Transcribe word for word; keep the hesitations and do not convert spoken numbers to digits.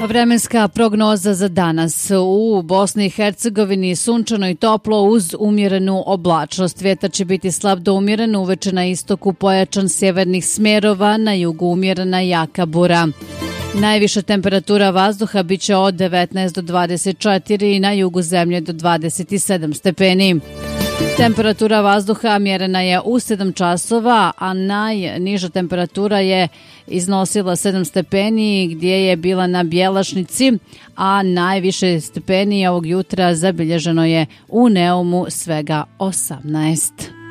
Vremenska prognoza za danas. U Bosni i Hercegovini sunčano i toplo uz umjerenu oblačnost. Vjetar će biti slab do umjeren, uveče na istoku pojačan sjevernih smjerova, na jugu umjerena jaka bura. Najviša temperatura vazduha bit će od devetnaest do dvadeset četiri i na jugu zemlje do dvadeset sedam stepeni. Temperatura vazduha mjerena je u sedam časova, a najniža temperatura je iznosila sedam stepeni gdje je bila na Bjelašnici, a najviše stepeni ovog jutra zabilježeno je u Neumu svega osamnaest.